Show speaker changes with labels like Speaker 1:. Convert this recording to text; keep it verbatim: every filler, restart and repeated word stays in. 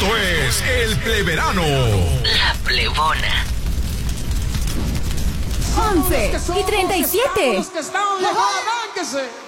Speaker 1: Esto es El Pleberano.
Speaker 2: La Plebona.
Speaker 3: once y treinta y siete.
Speaker 4: Los que están, arránquese.